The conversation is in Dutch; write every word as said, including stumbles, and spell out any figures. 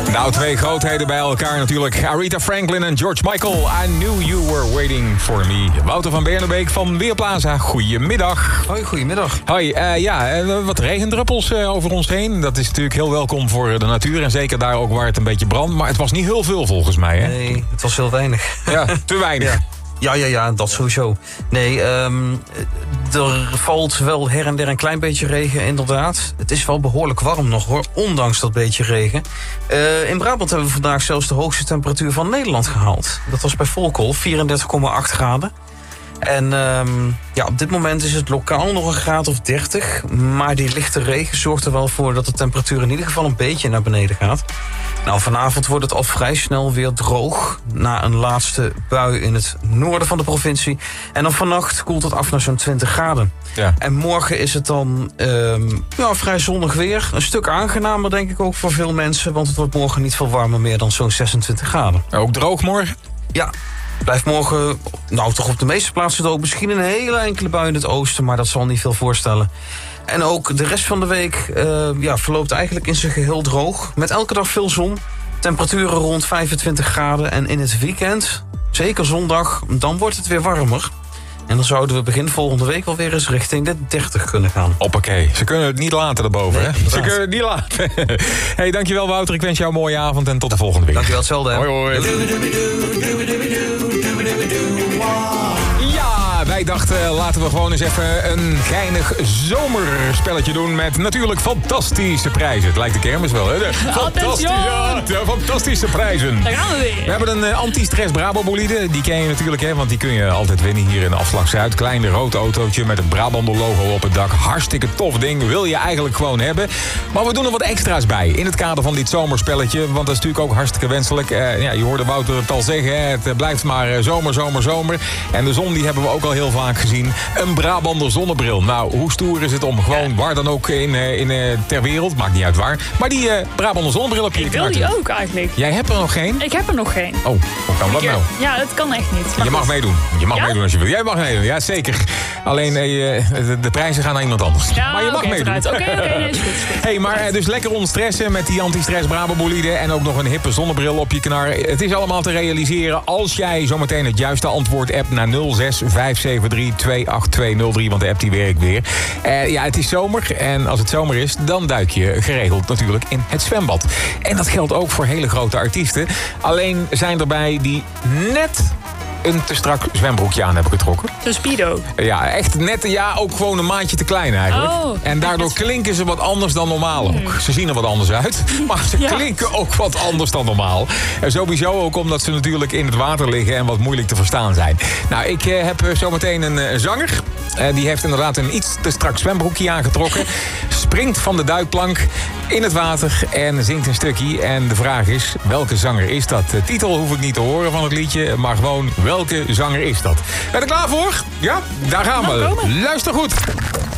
Nou, twee grootheden bij elkaar natuurlijk. Aretha Franklin en George Michael. I knew you were waiting for me. Wouter van Beernebeek van Weerplaza. Goedemiddag. Hoi, goedemiddag. Hoi, uh, ja, uh, wat regendruppels uh, over ons heen. Dat is natuurlijk heel welkom voor de natuur. En zeker daar ook waar het een beetje brandt. Maar het was niet heel veel volgens mij, hè? Nee, het was heel weinig. Ja, te weinig. Ja. Ja, ja, ja, dat sowieso. Nee, um, er valt wel her en der een klein beetje regen, inderdaad. Het is wel behoorlijk warm nog, hoor, ondanks dat beetje regen. Uh, in Brabant hebben we vandaag zelfs de hoogste temperatuur van Nederland gehaald. Dat was bij Volkel, vierendertig komma acht graden. En um, ja, op dit moment is het lokaal nog een graad of dertig. Maar die lichte regen zorgt er wel voor dat de temperatuur in ieder geval een beetje naar beneden gaat. Nou, vanavond wordt het al vrij snel weer droog. Na een laatste bui in het noorden van de provincie. En dan vannacht koelt het af naar zo'n twintig graden. Ja. En morgen is het dan um, ja, vrij zonnig weer. Een stuk aangenamer denk ik ook voor veel mensen. Want het wordt morgen niet veel warmer meer dan zo'n zesentwintig graden. Ook droog morgen? Ja. Blijft morgen, nou toch op de meeste plaatsen droog. Misschien een hele enkele bui in het oosten, maar dat zal niet veel voorstellen. En ook de rest van de week uh, ja, verloopt eigenlijk in zijn geheel droog. Met elke dag veel zon. Temperaturen rond vijfentwintig graden. En in het weekend, zeker zondag, dan wordt het weer warmer. En dan zouden we begin volgende week alweer eens richting de dertig kunnen gaan. Hoppakee. Ze kunnen het niet laten daarboven, nee, hè? Ze kunnen het niet laten. Hey, dankjewel Wouter. Ik wens jou een mooie avond en tot de volgende week. Dankjewel, hetzelfde. Hoi, hoi. Ja, wij dachten laten we gewoon eens even een geinig zomerspelletje doen met natuurlijk fantastische prijzen. Het lijkt de kermis wel, hè? De fantastische, ja, de fantastische prijzen. Daar gaan we weer. We hebben een uh, anti-stress Brabo bolide. Die ken je natuurlijk, hè? Want die kun je altijd winnen hier in de Afslag Zuid. Klein rood autootje met het Brabander logo op het dak. Hartstikke tof ding. Wil je eigenlijk gewoon hebben. Maar we doen er wat extra's bij in het kader van dit zomerspelletje. Want dat is natuurlijk ook hartstikke wenselijk. Uh, ja, je hoorde Wouter het al zeggen. Hè? Het blijft maar uh, zomer, zomer, zomer. En de zon die hebben we ook al heel vaak gezien. Een Brabander zonnebril. Nou, hoe stoer is het om gewoon waar dan ook in, uh, in uh, ter wereld. Maakt niet uit waar. Maar die uh, Brabander zonnebril op je Ik wil die ook eigenlijk. Jij hebt er nog geen? Ik heb er nog geen. Oh, hoe kan dat nou? Ja, dat kan echt niet. Maar Je mag goed. meedoen. Je mag Ja? meedoen als je wil. Jij mag meedoen, ja zeker. Alleen eh, de, de prijzen gaan naar iemand anders. Ja, maar je mag oké, meedoen. Oké, oké, okay, nee, is goed. Is goed. Hey, maar eh, dus lekker ontstressen met die anti-stress Brabo bolide. En ook nog een hippe zonnebril op je knar. Het is allemaal te realiseren als jij zometeen het juiste antwoord appt naar nul zes vijf zeven drie twee acht twee nul drie. Want de app die werkt weer. Uh, ja, het is zomer. En als het zomer is, dan duik je geregeld natuurlijk in het zwembad. En dat geldt ook voor hele grote artiesten. Alleen zijn erbij die net een te strak zwembroekje aan hebben getrokken. Zo'n speedo. Ja, echt net, ja, ook gewoon een maatje te klein eigenlijk. Oh, en daardoor klinken ze wat anders dan normaal ook. Ze zien er wat anders uit, maar ze Ja. klinken ook wat anders dan normaal. En sowieso ook omdat ze natuurlijk in het water liggen en wat moeilijk te verstaan zijn. Nou, ik eh, heb eh, zometeen een uh, zanger. Uh, die heeft inderdaad een iets te strak zwembroekje aangetrokken. Springt van de duikplank in het water en zingt een stukje. En de vraag is, welke zanger is dat? De titel hoef ik niet te horen van het liedje, maar gewoon welke zanger is dat? Ben je er klaar voor? Ja, daar gaan Nou, we. komen. Luister goed.